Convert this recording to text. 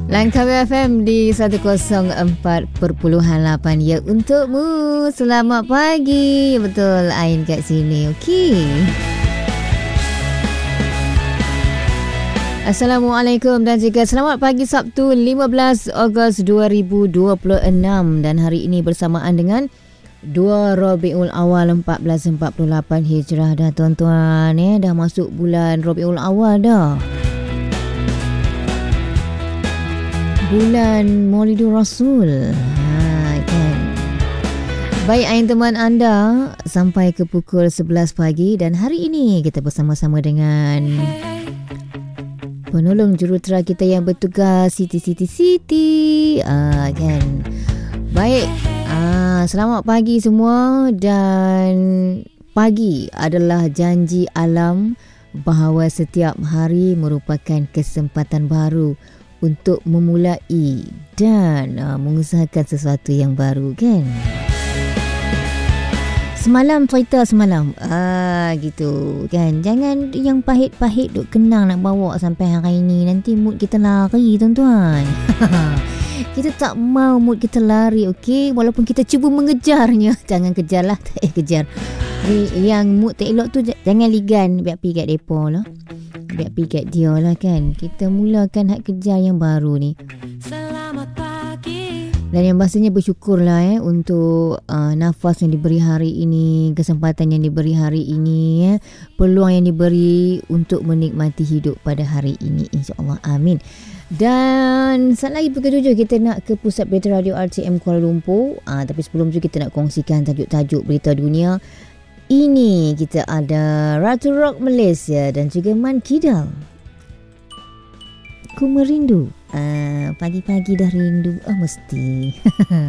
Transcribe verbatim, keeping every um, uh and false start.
Langkawi F M di seratus empat perpuluhan lapan. Ya, untukmu. Selamat pagi. Betul, Ain kat sini. Okey. Assalamualaikum dan juga selamat pagi Sabtu lima belas Ogos dua ribu dua puluh enam. Dan hari ini bersamaan dengan dua Rabiul Awal seribu empat ratus empat puluh lapan Hijrah dah tuan-tuan. Ya, dah masuk bulan Rabiul Awal dah. Bulan Maulidur Rasul. Ha, kan. Baik, Ain teman anda sampai ke pukul sebelas pagi dan hari ini kita bersama-sama dengan penolong jurutera kita yang bertugas, Siti Siti Siti. Ah, kan. Baik. Ah, selamat pagi semua, dan pagi adalah janji alam bahawa setiap hari merupakan kesempatan baru untuk memulai dan uh, mengusahakan sesuatu yang baru, kan? Semalam cerita semalam. Ah, gitu, kan? Jangan yang pahit-pahit duk kenang nak bawa sampai hari ni. Nanti mood kita lari, tuan-tuan. Kita tak mau mood kita lari, okey? Walaupun kita cuba mengejarnya. Jangan kejarlah, tak eh kejar. Yang mood tak elok tu jangan ligan, biar pergi kat depa lah. Biar pergi kat dia lah, kan. Kita mulakan hak kerja yang baru ni. Selamat pagi. Dan yang pastinya bersyukurlah eh untuk uh, nafas yang diberi hari ini, kesempatan yang diberi hari ini, eh, peluang yang diberi untuk menikmati hidup pada hari ini, insya-Allah. Amin. Dan saat lagi pukul tujuh kita nak ke Pusat Berita Radio R T M Kuala Lumpur. Uh, tapi sebelum tu kita nak kongsikan tajuk-tajuk berita dunia. Ini kita ada Ratu Rock Malaysia dan juga Man Kidal. Ku merindu. Uh, pagi-pagi dah rindu. Oh, mesti.